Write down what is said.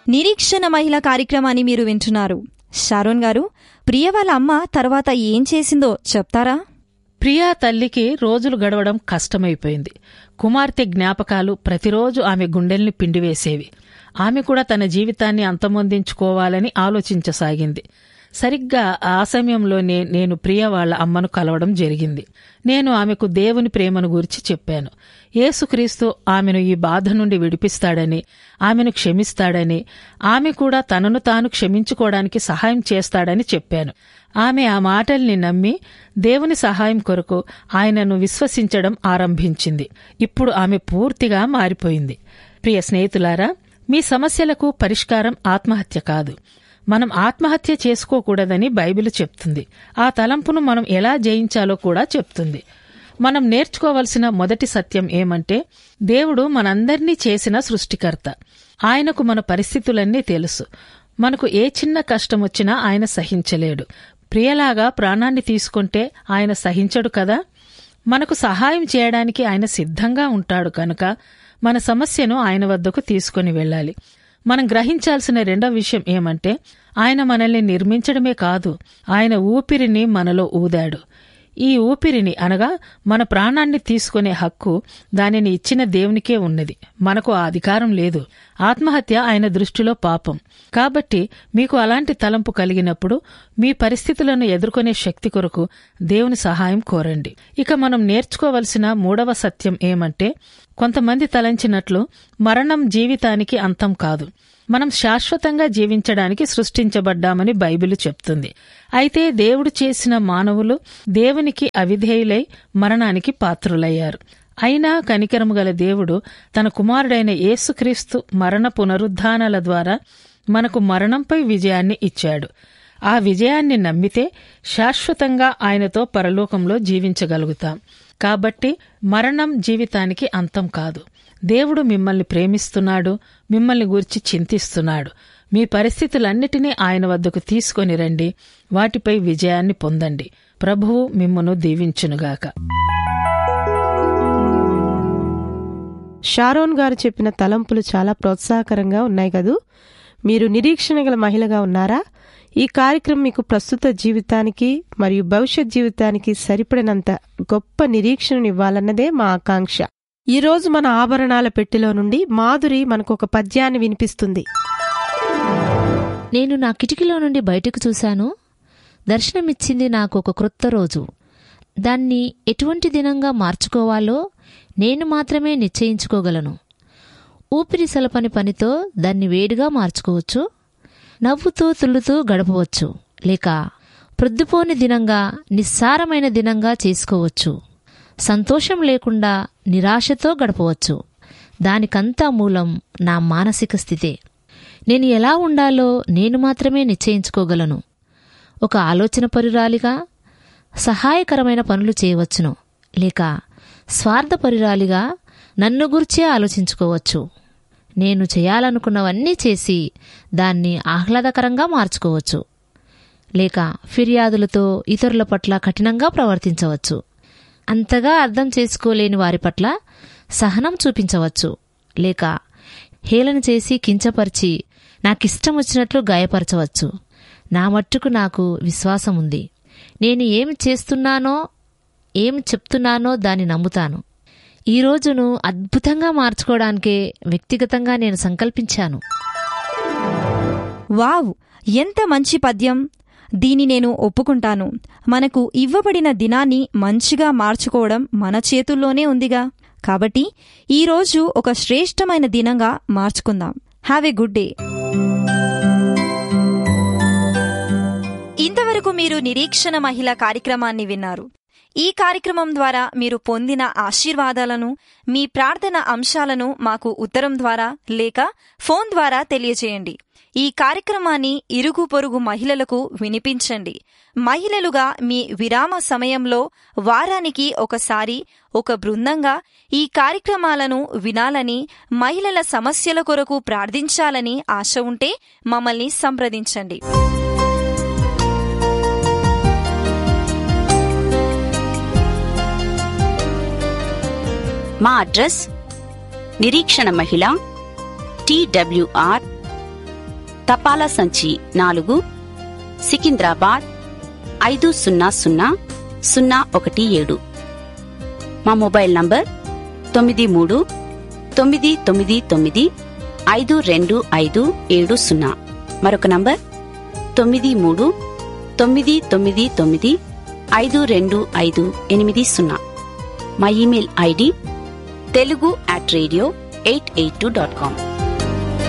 నిరీక్షణ మహిళ కార్యక్రమాన్ని మీరు వింటున్నారు. షారోన్ గారు, ప్రియ వాళ్ళ అమ్మ తర్వాత ఏం చేసిందో చెప్తారా? ప్రియా తల్లికి రోజులు గడవడం కష్టమైపోయింది. కుమార్తె జ్ఞాపకాలు ప్రతిరోజు ఆమె గుండెల్ని పిండివేసేవి. ఆమె కూడా తన జీవితాన్ని అంతమొందించుకోవాలని ఆలోచించసాగింది. సరిగ్గా ఆ సమయంలోనే నేను ప్రియ వాళ్ల అమ్మను కలవడం జరిగింది. నేను ఆమెకు దేవుని ప్రేమను గురించి చెప్పాను. యేసుక్రీస్తు ఆమెను ఈ బాధ నుండి విడిపిస్తాడని, ఆమెను క్షమిస్తాడని, ఆమె కూడా తనను తాను క్షమించుకోవడానికి సహాయం చేస్తాడని చెప్పాను. ఆమె ఆ మాటల్ని నమ్మి దేవుని సహాయం కొరకు ఆయనను విశ్వసించడం ఆరంభించింది. ఇప్పుడు ఆమె పూర్తిగా మారిపోయింది. ప్రియ స్నేహితులారా, మీ సమస్యలకు పరిష్కారం ఆత్మహత్య కాదు. మనం ఆత్మహత్య చేసుకోకూడదని బైబిల్ చెప్తుంది. ఆ తలంపును మనం ఎలా జయించాలో కూడా చెప్తుంది. మనం నేర్చుకోవలసిన మొదటి సత్యం ఏమంటే, దేవుడు మనందర్నీ చేసిన సృష్టికర్త. ఆయనకు మన పరిస్థితులన్నీ తెలుసు. మనకు ఏ చిన్న కష్టం వచ్చినా ఆయన సహించలేడు. ప్రియలాగా ప్రాణాన్ని తీసుకుంటే ఆయన సహించడు కదా. మనకు సహాయం చేయడానికి ఆయన సిద్ధంగా ఉంటాడు కనుక మన సమస్యను ఆయన వద్దకు తీసుకుని వెళ్ళాలి. మనం గ్రహించాల్సిన రెండవ విషయం ఏమంటే, ఆయన మనల్ని నిర్మించడమే కాదు, ఆయన ఊపిరిని మనలో ఊదాడు. ఈ ఊపిరిని అనగా మన ప్రాణాన్ని తీసుకునే హక్కు దానిని ఇచ్చిన దేవునికే ఉన్నది. మనకు ఆ అధికారం లేదు. ఆత్మహత్య ఆయన దృష్టిలో పాపం. కాబట్టి మీకు అలాంటి తలంపు కలిగినప్పుడు మీ పరిస్థితులను ఎదుర్కొనే శక్తి కొరకు దేవుని సహాయం కోరండి. ఇక మనం నేర్చుకోవలసిన మూడవ సత్యం ఏమంటే, కొంతమంది తలంచినట్లు మరణం జీవితానికి అంతం కాదు. మనం శాశ్వతంగా జీవించడానికి సృష్టించబడ్డామని బైబిలు చెప్తుంది. అయితే దేవుడు చేసిన మానవులు దేవునికి అవిధేయులై మరణానికి పాత్రులయ్యారు. అయినా కనికరము గల దేవుడు తన కుమారుడైన యేసుక్రీస్తు మరణ పునరుద్ధానాల ద్వారా మనకు మరణంపై విజయాన్ని ఇచ్చాడు. ఆ విజయాన్ని నమ్మితే శాశ్వతంగా ఆయనతో పరలోకంలో జీవించగలుగుతాం. కాబట్టి మరణం జీవితానికి అంతం కాదు. దేవుడు మిమ్మల్ని ప్రేమిస్తున్నాడు, మిమ్మల్ని గూర్చి చింతిస్తున్నాడు. మీ పరిస్థితులన్నిటినీ ఆయన వద్దకు తీసుకొని రండి, వాటిపై విజయాన్ని పొందండి. ప్రభువు మిమ్మును దీవించునుగాక. షారోన్ గారు చెప్పిన తలంపులు చాలా ప్రోత్సాహకరంగా ఉన్నాయి కదూ. మీరు నిరీక్షణ గల మహిళగా ఉన్నారా? ఈ కార్యక్రమం మీకు ప్రస్తుత జీవితానికి మరియు భవిష్యత్ జీవితానికి సరిపడినంత గొప్ప నిరీక్షణనివ్వాలన్నదే మా ఆకాంక్ష. ఈరోజు మన ఆభరణాల పెట్టెలో నుండి మాధురి మనకు ఒక పద్యాన్ని వినిపిస్తుంది. నేను నా కిటికీలో నుండి బయటకు చూశాను. దర్శనమిచ్చింది నాకు ఒక క్రొత్త రోజు. దాన్ని ఎటువంటి దినంగా మార్చుకోవాలో నేను మాత్రమే నిశ్చయించుకోగలను. ఊపిరి సలపని పనితో దాన్ని వేడిగా మార్చుకోవచ్చు. నవ్వుతూ తుళ్ళుతూ గడపవచ్చు. లేక ప్రొద్దుపోని దినంగా నిస్సారమైన దినంగా చేసుకోవచ్చు. సంతోషం లేకుండా నిరాశతో గడపవచ్చు. దానికంతా మూలం నా మానసిక స్థితే. నేను ఎలా ఉండాలో నేను మాత్రమే నిశ్చయించుకోగలను. ఒక ఆలోచనపరురాలిగా సహాయకరమైన పనులు చేయవచ్చును. లేక స్వార్థపరురాలిగా నన్ను గుర్చే ఆలోచించుకోవచ్చు. నేను చేయాలనుకున్నవన్నీ చేసి దాన్ని ఆహ్లాదకరంగా మార్చుకోవచ్చు. లేక ఫిర్యాదులతో ఇతరుల పట్ల కఠినంగా ప్రవర్తించవచ్చు. అంతగా అర్థం చేసుకోలేని వారి పట్ల సహనం చూపించవచ్చు. లేక హేళన చేసి కించపరిచి నాకిష్టం వచ్చినట్లు గాయపరచవచ్చు. నా మట్టుకు నాకు విశ్వాసం ఉంది. నేను ఏమి చేస్తున్నానో ఏమి చెప్తున్నానో దాన్ని నమ్ముతాను. ఈ రోజును అద్భుతంగా మార్చుకోవడానికే వ్యక్తిగతంగా నేను సంకల్పించాను. వావ్, ఎంత మంచి పద్యం! దీని నేను ఒప్పుకుంటాను. మనకు ఇవ్వబడిన దినాన్ని మంచిగా మార్చుకోవడం మన చేతుల్లోనే ఉందిగా. కాబట్టి ఈరోజు ఒక శ్రేష్టమైన దినంగా మార్చుకుందాం. Have a good day. ఇంతవరకు మీరు నిరీక్షణ మహిళ కార్యక్రమాన్ని విన్నారు. ఈ కార్యక్రమం ద్వారా మీరు పొందిన ఆశీర్వాదాలను, మీ ప్రార్థన అంశాలను మాకు ఉత్తరం ద్వారా లేక ఫోన్ ద్వారా తెలియజేయండి. ఈ కార్యక్రమాన్ని ఇరుగు పొరుగు మహిళలకు వినిపించండి. మహిళలుగా మీ విరామ సమయంలో వారానికి ఒకసారి ఒక బృందంగా ఈ కార్యక్రమాలను వినాలని, మహిళల సమస్యల కొరకు ప్రార్థించాలని ఆశ ఉంటే మమ్మల్ని సంప్రదించండి. మా అడ్రస్ నిరీక్షణ మహిళ, TWR తపాలా సంచి 4, సికింద్రాబాద్ 500017. మా మొబైల్ నంబర్ 9399952570. మరొక నంబర్ 9399952580. మా ఇమెయిల్ ఐడి telugu@radio882.com.